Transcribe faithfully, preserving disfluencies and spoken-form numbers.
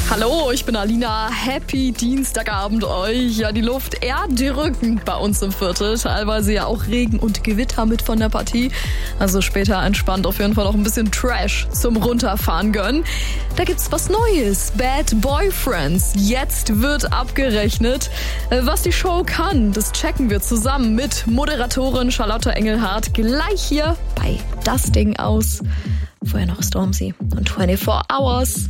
Hallo, ich bin Alina. Happy Dienstagabend euch. Ja, die Luft eher drückend bei uns im Viertel. Teilweise ja auch Regen und Gewitter mit von der Partie. Also später entspannt auf jeden Fall auch ein bisschen Trash zum Runterfahren gönnen. Da gibt's was Neues. Bad Boyfriends. Jetzt wird abgerechnet. Was die Show kann, das checken wir zusammen mit Moderatorin Charlotte Engelhardt gleich hier bei Das Ding aus. Vorher noch Stormzy und vierundzwanzig Hours.